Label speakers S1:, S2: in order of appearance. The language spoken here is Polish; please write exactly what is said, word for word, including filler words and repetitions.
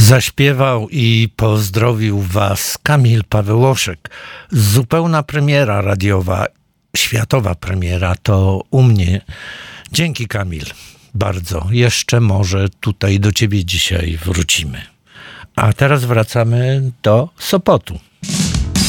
S1: Zaśpiewał i pozdrowił Was Kamil Pawełoszek. Zupełna premiera radiowa, światowa premiera to u mnie. Dzięki, Kamil, bardzo. Jeszcze może tutaj do Ciebie dzisiaj wrócimy. A teraz wracamy do Sopotu.